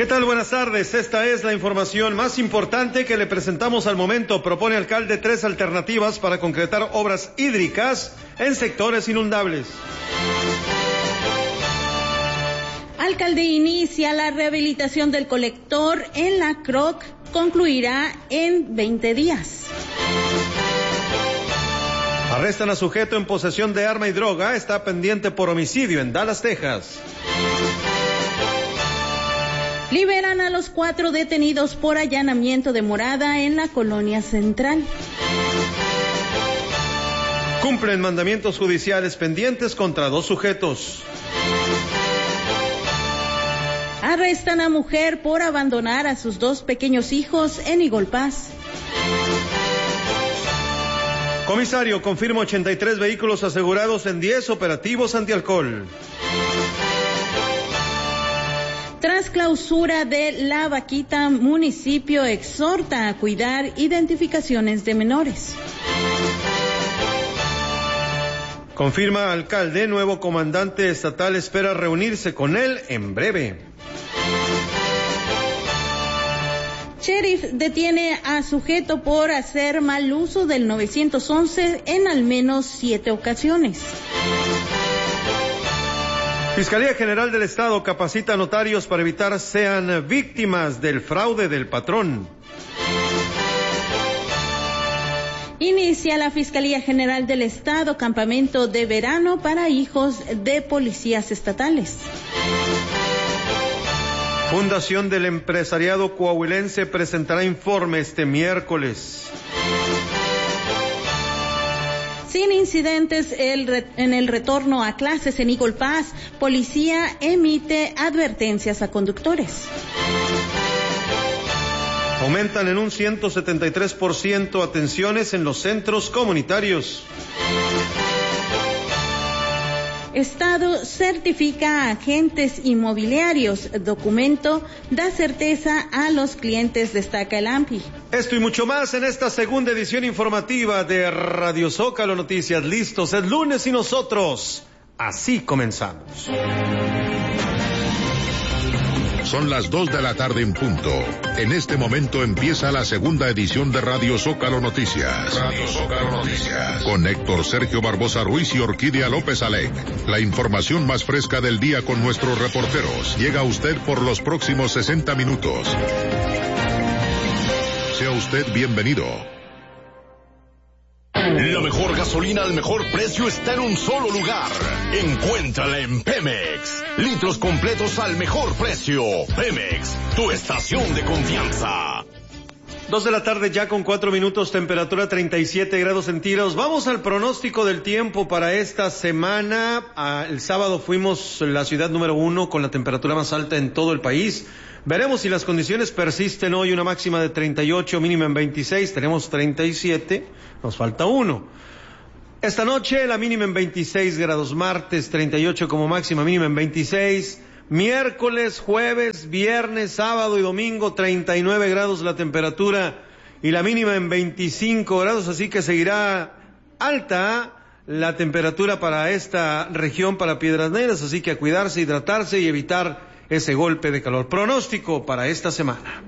¿Qué tal? Buenas tardes. Esta es la información más importante que le presentamos al momento. Propone alcalde 3 alternativas para concretar obras hídricas en sectores inundables. Alcalde inicia la rehabilitación del colector en la CROC. Concluirá en 20 días. Arrestan a sujeto en posesión de arma y droga. Está pendiente por homicidio en Dallas, Texas. Liberan a los 4 detenidos por allanamiento de morada en la colonia central. Cumplen mandamientos judiciales pendientes contra 2 sujetos. Arrestan a mujer por abandonar a sus 2 pequeños hijos en Eagle Pass. Comisario, confirma 83 vehículos asegurados en 10 operativos antialcohol. Tras clausura de La Vaquita, municipio exhorta a cuidar identificaciones de menores. Confirma alcalde, nuevo comandante estatal espera reunirse con él en breve. Sheriff detiene a sujeto por hacer mal uso del 911 en al menos 7 ocasiones. Fiscalía General del Estado capacita a notarios para evitar sean víctimas del fraude del patrón. Inicia la Fiscalía General del Estado campamento de verano para hijos de policías estatales. Fundación del Empresariado Coahuilense presentará informe este miércoles. Sin incidentes en el retorno a clases en Eagle Pass, policía emite advertencias a conductores. Aumentan en un 173% atenciones en los centros comunitarios. Estado certifica a agentes inmobiliarios. Documento da certeza a los clientes, destaca el AMPI. Esto y mucho más en esta segunda edición informativa de Radio Zócalo Noticias. Listos, es lunes y nosotros así comenzamos. Son las 2 de la tarde en punto. En este momento empieza la segunda edición de Radio Zócalo Noticias. Radio Zócalo Noticias. Con Héctor Sergio Barbosa Ruiz y Orquídea López Alec. La información más fresca del día con nuestros reporteros. Llega a usted por los próximos 60 minutos. Sea usted bienvenido. La mejor gasolina al mejor precio está en un solo lugar. Encuéntrala en Pemex. Litros completos al mejor precio. Pemex, tu estación de confianza. 2 de la tarde ya con 4 minutos, temperatura 37 grados centígrados. Vamos al pronóstico del tiempo para esta semana. El sábado fuimos la ciudad número 1 con la temperatura más alta en todo el país. Veremos si las condiciones persisten hoy, una máxima de 38, mínima en 26, tenemos 37, nos falta 1. Esta noche la mínima en 26 grados, martes 38 como máxima, mínima en 26, miércoles, jueves, viernes, sábado y domingo 39 grados la temperatura y la mínima en 25 grados, así que seguirá alta la temperatura para esta región, para Piedras Negras, así que a cuidarse, hidratarse y evitar ese golpe de calor. Pronóstico para esta semana.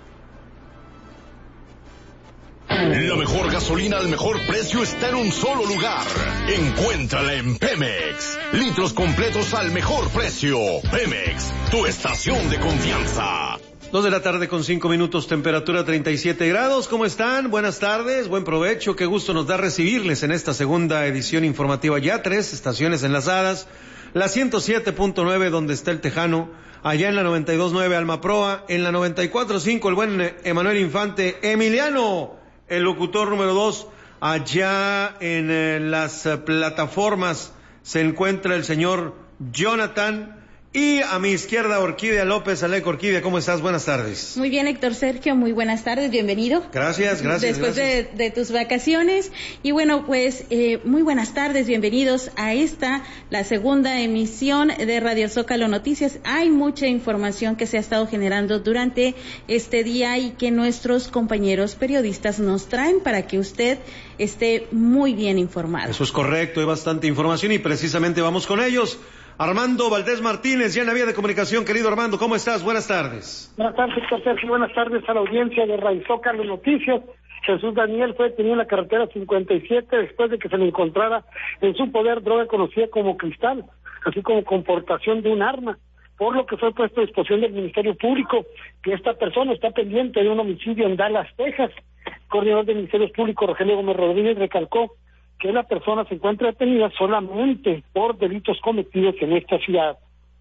La mejor gasolina al mejor precio está en un solo lugar. Encuéntrala en Pemex. Litros completos al mejor precio. Pemex, tu estación de confianza. 2 de la tarde con 5 minutos, temperatura 37 grados. ¿Cómo están? Buenas tardes, buen provecho. Qué gusto nos da recibirles en esta segunda edición informativa. Ya 3 estaciones enlazadas. La 107.9 donde está el Tejano, allá en la 92.9 Alma Proa, en la 94.5 el buen Emanuel Infante, Emiliano, el locutor número 2, allá en las plataformas se encuentra el señor Jonathan. Y a mi izquierda, Orquídea López Alec. Orquídea, ¿cómo estás? Buenas tardes. Muy bien, Héctor Sergio, muy buenas tardes, bienvenido. Gracias. Después de tus vacaciones. Y bueno, pues muy buenas tardes, bienvenidos a la segunda emisión de Radio Zócalo Noticias. Hay mucha información que se ha estado generando durante este día y que nuestros compañeros periodistas nos traen para que usted esté muy bien informado. Eso es correcto, hay bastante información y precisamente vamos con ellos. Armando Valdés Martínez, ya en la vía de comunicación. Querido Armando, ¿cómo estás? Buenas tardes. Buenas tardes, doctor Sergio. Buenas tardes a la audiencia de Radio Zócalo Noticias. Jesús Daniel fue detenido en la carretera 57 después de que se le encontrara en su poder droga conocida como cristal, así como con portación de un arma, por lo que fue puesto a disposición del Ministerio Público, que esta persona está pendiente de un homicidio en Dallas, Texas. El coordinador del Ministerio Público, Rogelio Gómez Rodríguez, recalcó que la persona se encuentra detenida solamente por delitos cometidos en esta ciudad.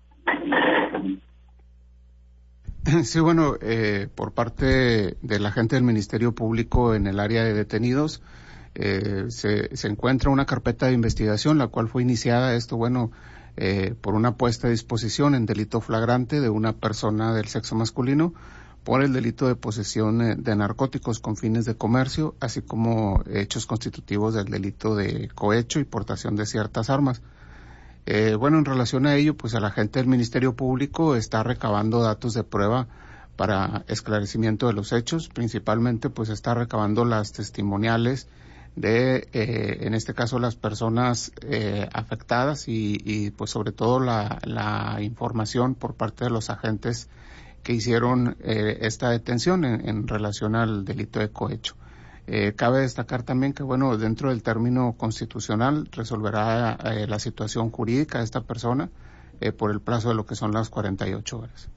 Sí, bueno, por parte de la gente del Ministerio Público en el área de detenidos, se encuentra una carpeta de investigación, la cual fue iniciada, por una puesta a disposición en delito flagrante de una persona del sexo masculino por el delito de posesión de narcóticos con fines de comercio, así como hechos constitutivos del delito de cohecho y portación de ciertas armas. En relación a ello, pues el agente del Ministerio Público está recabando datos de prueba para esclarecimiento de los hechos, principalmente pues está recabando las testimoniales de, en este caso, las personas afectadas y pues sobre todo la información por parte de los agentes que hicieron esta detención en relación al delito de cohecho. Cabe destacar también que, dentro del término constitucional resolverá la situación jurídica de esta persona por el plazo de lo que son las 48 horas.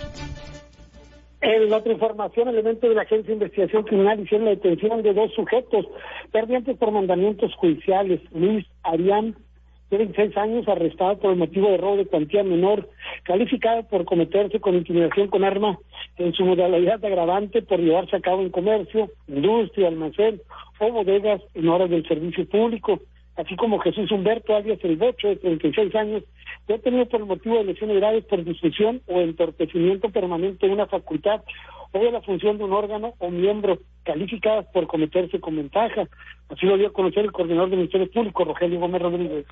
En otra información, elementos de la Agencia de Investigación Criminal hicieron la detención de 2 sujetos pendientes por mandamientos judiciales. Luis Arián, de 26 años, arrestado por el motivo de robo de cuantía menor, calificado por cometerse con intimidación con arma en su modalidad de agravante por llevarse a cabo en comercio, industria, almacén o bodegas en horas del servicio público, así como Jesús Humberto alias El Bocho, de 36 años, detenido por el motivo de lesiones graves por difusión o entorpecimiento permanente de una facultad o de la función de un órgano o miembro, calificadas por cometerse con ventaja. Así lo dio a conocer el coordinador del Ministerio Público, Rogelio Gómez Rodríguez.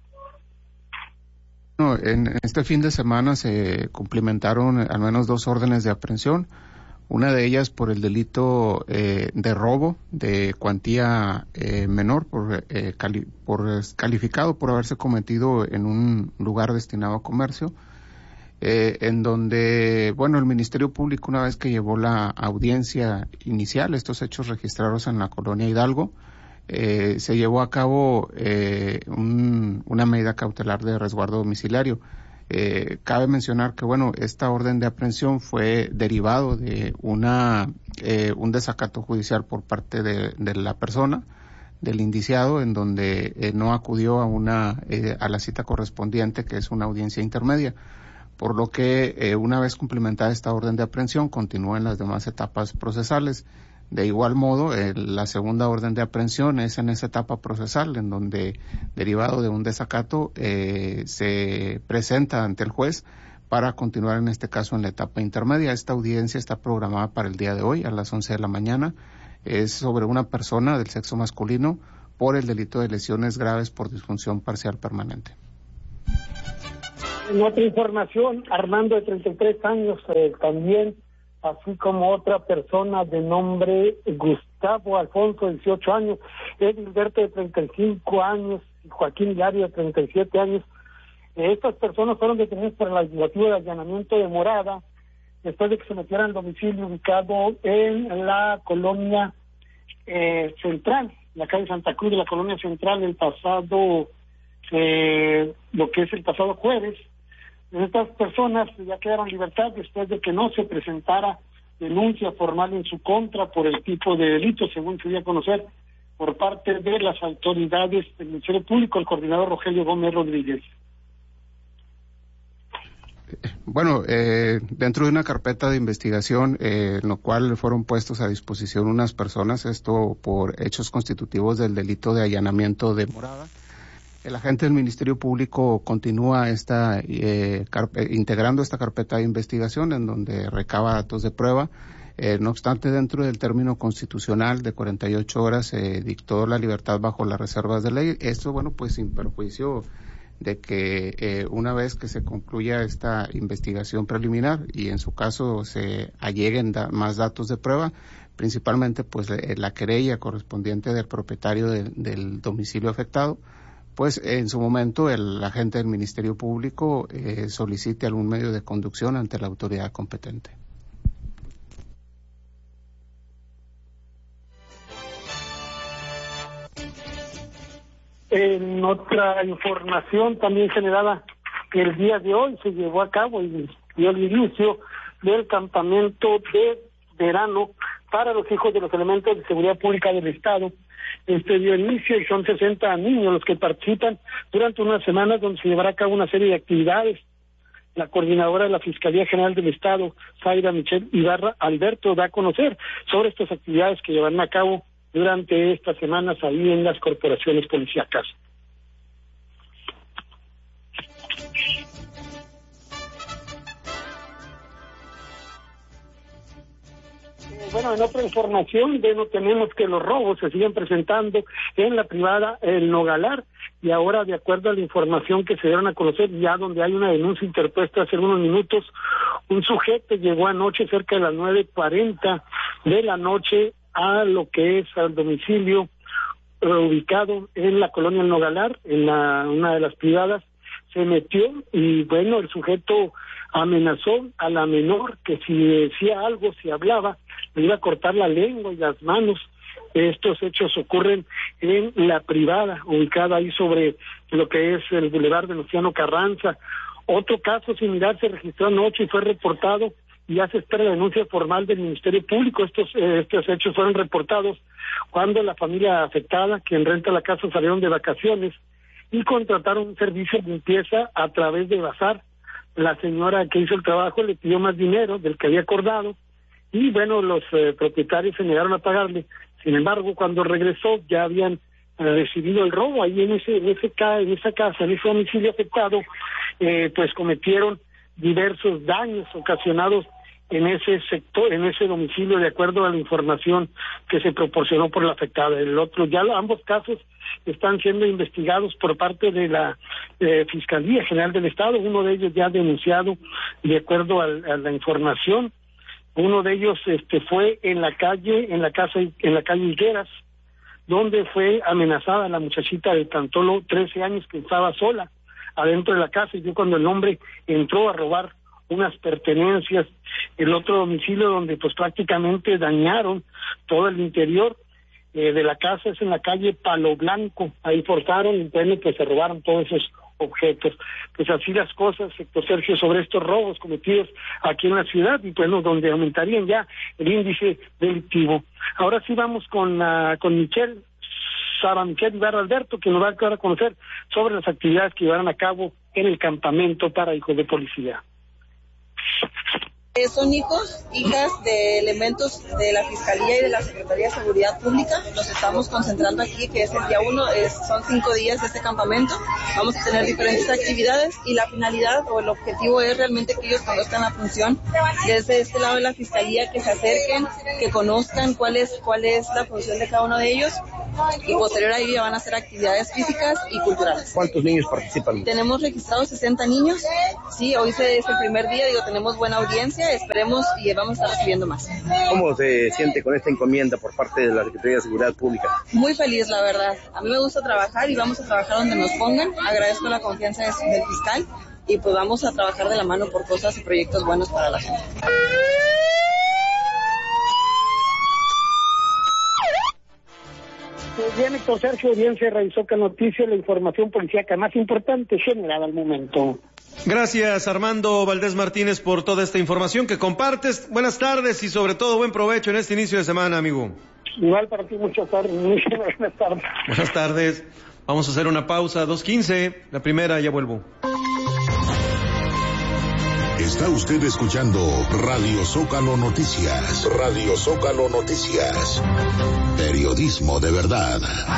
En este fin de semana se cumplimentaron al menos 2 órdenes de aprehensión, una de ellas por el delito de robo de cuantía menor, calificado por haberse cometido en un lugar destinado a comercio, en donde, el Ministerio Público, una vez que llevó la audiencia inicial, estos hechos registrados en la colonia Hidalgo, se llevó a cabo una medida cautelar de resguardo domiciliario. Cabe mencionar que, esta orden de aprehensión fue derivado de un desacato judicial por parte de la persona, del indiciado, en donde no acudió a la cita correspondiente, que es una audiencia intermedia, por lo que una vez cumplimentada esta orden de aprehensión continúa en las demás etapas procesales. De igual modo, la segunda orden de aprehensión es en esa etapa procesal, en donde, derivado de un desacato, se presenta ante el juez para continuar, en este caso, en la etapa intermedia. Esta audiencia está programada para el día de hoy, a las 11 de la mañana. Es sobre una persona del sexo masculino por el delito de lesiones graves por disfunción parcial permanente. En otra información, Armando, de 33 años, también, así como otra persona de nombre Gustavo Alfonso, de 18 años, Edilberto, de 35 años, y Joaquín Hilario, de 37 años. Estas personas fueron detenidas por el legislativo de allanamiento de morada, después de que se metieran al domicilio ubicado en la colonia central, la calle Santa Cruz de la colonia central, el pasado, lo que es el pasado jueves. Estas personas ya quedaron en libertad después de que no se presentara denuncia formal en su contra por el tipo de delito, según se dio a conocer por parte de las autoridades del Ministerio Público, el coordinador Rogelio Gómez Rodríguez. Dentro de una carpeta de investigación, en lo cual fueron puestos a disposición unas personas, esto por hechos constitutivos del delito de allanamiento de morada. El agente del Ministerio Público continúa integrando esta carpeta de investigación, en donde recaba datos de prueba. No obstante, dentro del término constitucional de 48 horas se dictó la libertad bajo las reservas de ley. Esto, sin perjuicio de que una vez que se concluya esta investigación preliminar y en su caso se alleguen más datos de prueba, principalmente la querella correspondiente del propietario del domicilio afectado, pues en su momento el agente del Ministerio Público solicite algún medio de conducción ante la autoridad competente. En otra información también generada el día de hoy, se llevó a cabo y dio el inicio del campamento de verano para los hijos de los elementos de seguridad pública del Estado. Este dio inicio y son 60 niños los que participan durante unas semanas donde se llevará a cabo una serie de actividades. La coordinadora de la Fiscalía General del Estado, Zaira Michelle Ibarra Alberto, da a conocer sobre estas actividades que llevarán a cabo durante estas semanas ahí en las corporaciones policíacas. Bueno, en otra información, tenemos que los robos se siguen presentando en la privada El Nogalar, y ahora, de acuerdo a la información que se dieron a conocer, ya donde hay una denuncia interpuesta hace unos minutos, un sujeto llegó anoche cerca de las 9:40 de la noche a lo que es al domicilio ubicado en la colonia El Nogalar, en una de las privadas, se metió y bueno, el sujeto amenazó a la menor que si decía algo, si hablaba, le iba a cortar la lengua y las manos. Estos hechos ocurren en la privada, ubicada ahí sobre lo que es el Boulevard Venustiano Carranza. Otro caso similar se registró anoche y fue reportado, y ya se espera la denuncia formal del Ministerio Público. Estos hechos fueron reportados cuando la familia afectada, quien renta la casa, salieron de vacaciones y contrataron un servicio de limpieza a través de Bazar. La señora que hizo el trabajo le pidió más dinero del que había acordado y bueno, los propietarios se negaron a pagarle. Sin embargo, cuando regresó ya habían recibido el robo ahí en esa casa, en ese domicilio afectado, pues cometieron diversos daños ocasionados en ese sector, en ese domicilio, de acuerdo a la información que se proporcionó por la afectada. Ambos casos están siendo investigados por parte de la Fiscalía General del Estado. Uno de ellos ya denunciado, de acuerdo a la información. Uno de ellos fue en la calle Higueras, donde fue amenazada la muchachita de tan solo 13 años que estaba sola adentro de la casa, y yo cuando el hombre entró a robar unas pertenencias. El otro domicilio donde pues prácticamente dañaron todo el interior de la casa es en la calle Palo Blanco. Ahí forzaron y bueno, pues se robaron todos esos objetos. Pues así las cosas, sector Sergio, sobre estos robos cometidos aquí en la ciudad y bueno, donde aumentarían ya el índice delictivo. Ahora sí vamos con Sara Michelle Ibarra Alberto, que nos va a dar a conocer sobre las actividades que llevarán a cabo en el campamento para hijos de policía. Son hijas de elementos de la Fiscalía y de la Secretaría de Seguridad Pública. Los estamos concentrando aquí, que es el día 1, son 5 días de este campamento. Vamos a tener diferentes actividades y la finalidad o el objetivo es realmente que ellos conozcan la función desde este lado de la Fiscalía, que se acerquen, que conozcan cuál es la función de cada uno de ellos y posterior a ello ya van a hacer actividades físicas y culturales. ¿Cuántos niños participan? Tenemos registrados 60 niños. Sí, hoy es el primer día, tenemos buena audiencia. Esperemos y vamos a estar recibiendo más. ¿Cómo se siente con esta encomienda por parte de la Secretaría de Seguridad Pública? Muy feliz, la verdad. A mí me gusta trabajar y vamos a trabajar donde nos pongan. Agradezco la confianza del fiscal y pues vamos a trabajar de la mano por cosas y proyectos buenos para la gente. Bien, Héctor Sergio, bien se realizó que noticia la información policíaca más importante generada al momento. Gracias, Armando Valdés Martínez, por toda esta información que compartes. Buenas tardes y sobre todo buen provecho en este inicio de semana, amigo. Igual para ti, muchas tardes. Buenas tardes. Buenas tardes. Vamos a hacer una pausa, 2:15. La primera, ya vuelvo. Está usted escuchando Radio Zócalo Noticias. Radio Zócalo Noticias. Periodismo de verdad.